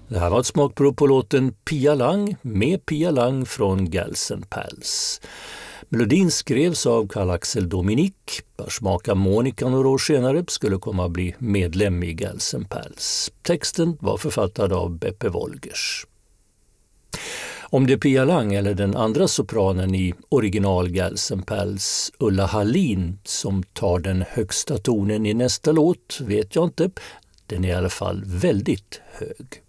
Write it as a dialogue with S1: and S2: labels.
S1: Det här var ett smakprov på låten Pia Lang med Pia Lang från Gals & Pals. Melodin skrevs av Carl-Axel Dominique, vars maka Monica några år senare skulle komma att bli medlem i Gals & Pals. Texten var författad av Beppe Wolgers. Om det är Pia Lang eller den andra sopranen i original Gals & Pals, Ulla Hallin, som tar den högsta tonen i nästa låt vet jag inte. Den är i alla fall väldigt hög.